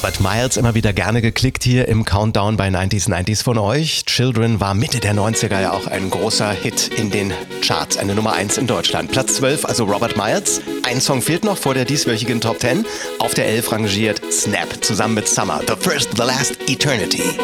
Robert Miles, immer wieder gerne geklickt hier im Countdown bei 90s von euch. Children war Mitte der 90er ja auch ein großer Hit in den Charts, eine Nummer 1 in Deutschland. Platz 12, also Robert Miles. Ein Song fehlt noch vor der dieswöchigen Top 10. Auf der 11 rangiert Snap zusammen mit Summer, The First, The Last, Eternity.